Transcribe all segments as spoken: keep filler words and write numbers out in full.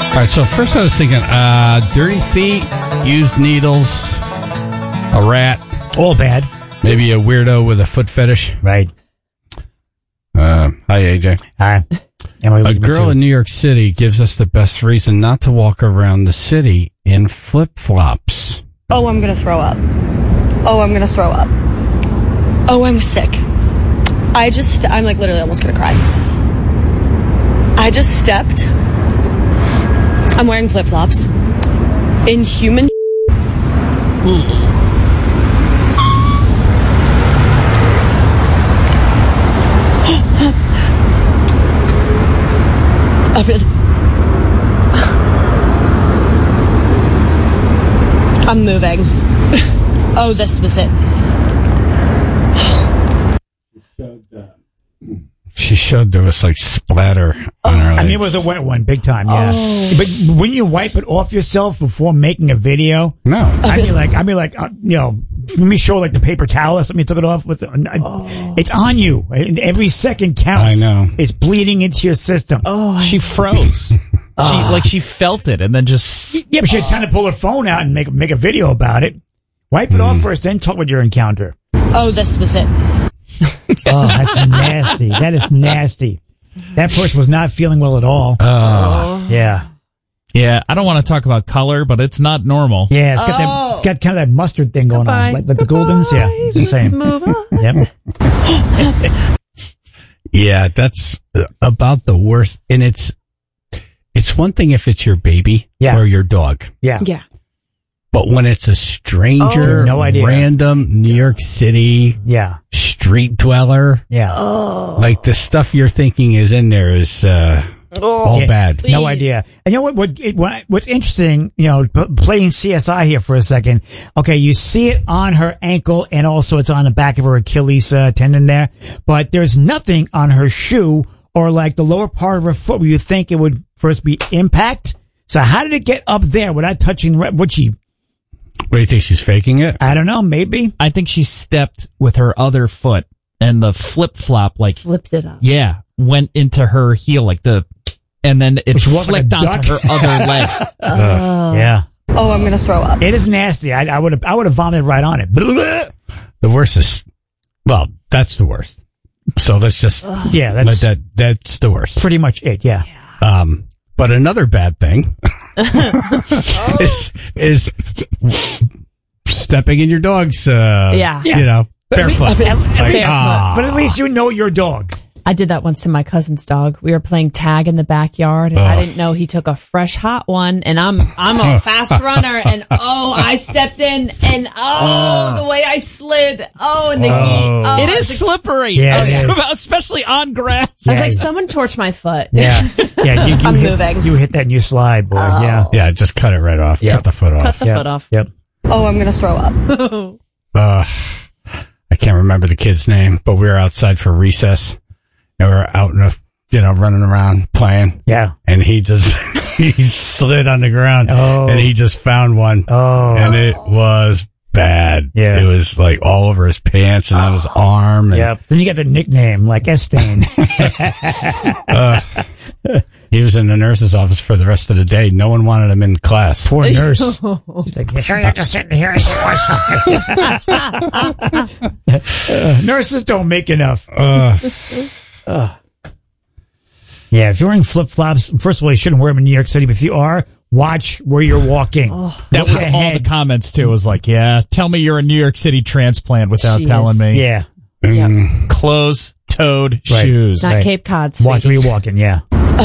All right, so first I was thinking, uh, dirty feet, used needles, a rat. All bad. Maybe a weirdo with a foot fetish. Right. Uh, hi, A J. Hi. Emily, a girl in New York City gives us the best reason not to walk around the city in flip-flops. Oh, I'm going to throw up. Oh, I'm going to throw up. Oh, I'm sick. I just, I'm like literally almost going to cry. I just stepped. I'm wearing flip-flops. In human I really, I'm moving. Oh, this was it. She showed there was like splatter on her legs. I mean, it was a wet one, big time, yeah. Oh. But when you wipe it off yourself before making a video, no, I'd be like, I'd be like, uh, you know, let me show like the paper towel or something. You took it off with. Uh, oh. It's on you. Every second counts. I know. It's bleeding into your system. Oh, she froze. She like she felt it and then just yeah, but she had time to pull her phone out and make make a video about it. Wipe it mm. off first, then talk about your encounter. Oh, this was it. Oh, that's nasty. That is nasty. That person was not feeling well at all. Oh. Yeah. Yeah, I don't want to talk about color, but it's not normal. Yeah, it's got oh. that. It's got kind of that mustard thing going Goodbye. on, like, like the Goldens. Yeah, it's the same. Move on. Yep. Yeah, that's about the worst. And it's it's one thing if it's your baby yeah. or your dog. Yeah. Yeah. But when it's a stranger, oh, no idea. random New York City yeah. street dweller, yeah, oh. like the stuff you're thinking is in there is uh, oh, all yeah, bad. Please. No idea. And you know what? What, it, what? What's interesting? You know, playing C S I here for a second. Okay, you see it on her ankle, and also it's on the back of her Achilles uh, tendon there. But there's nothing on her shoe or like the lower part of her foot where you think it would first be impact. So how did it get up there without touching? What she? What do you think? She's faking it? I don't know. Maybe. I think she stepped with her other foot, and the flip flop like flipped it up. Yeah, went into her heel like the, and then it flicked like onto her other leg. Oh. Yeah. Oh, I'm gonna throw up. It is nasty. I, I would have. I would have vomited right on it. The worst is, well, that's the worst. So let's just yeah. That's let that. That's the worst. Pretty much it. Yeah. Um. But another bad thing oh. is is stepping in your dog's, uh, yeah. you know, barefoot. Like, ah. But at least you know your dog. I did that once to my cousin's dog. We were playing tag in the backyard, and uh. I didn't know he took a fresh hot one. And I'm I'm a fast runner, and oh, I stepped in, and oh, uh. the way I slid, oh, and the oh. heat. Oh, it is slippery, yeah, it is. especially on grass. I was like, someone torch my foot. Yeah, yeah. You, you I'm hit, moving. You hit that and you slide, boy. Oh. Yeah, yeah. Just cut it right off. Yep. Cut the foot off. Cut the yep. foot off. Yep. Oh, I'm gonna throw up. uh, I can't remember the kid's name, but we were outside for recess. And we were out in a, you know, running around playing. Yeah. And he just, he slid on the ground. Oh. And he just found one. Oh. And it was bad. Yeah. It was like all over his pants and on his arm. And, yep. Then you get the nickname, like Estain. uh, he was in the nurse's office for the rest of the day. No one wanted him in class. Poor nurse. She's like, you sure you're just sitting here and uh, nurses don't make enough. Uh, uh. Yeah, if you're wearing flip-flops, first of all, you shouldn't wear them in New York City, but if you are, watch where you're walking. Oh, that was all the comments, too. It was like, yeah, tell me you're a New York City transplant without Jeez. telling me. Yeah. Mm. Closed-toed right. shoes. Not right. Cape Cod, sweetie. Watch where you're walking, yeah.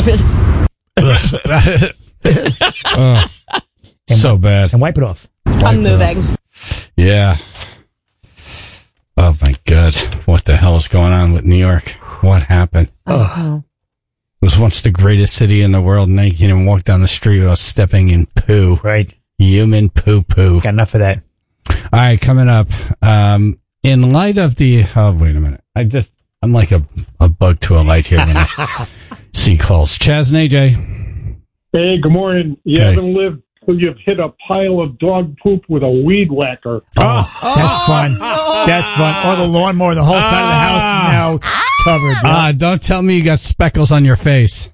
uh, so bad. And wipe it off. Wipe I'm moving. Off. Yeah. Oh, my God. What the hell is going on with New York? What happened? Oh. It was once the greatest city in the world, and now you can't even walk down the street without stepping in poo. Right. Human poo-poo. Got enough of that. All right, coming up. Um, in light of the... Oh, wait a minute. I just... I'm like a, a bug to a light here when I see calls. Chaz and A J. Hey, good morning. You okay. haven't lived till you've hit a pile of dog poop with a weed whacker. Oh, that's fun. Oh. That's fun. Or the lawnmower, the whole side of the house is now covered. Ah, uh, don't tell me you got speckles on your face.